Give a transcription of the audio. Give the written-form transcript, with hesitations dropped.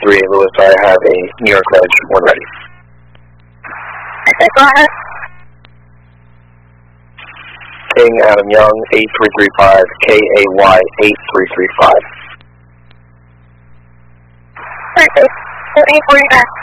3 Lewis, I have a New York Ledge when ready. Okay, go ahead. King Adam Young, 8335, KAY 8335. Perfect. 845.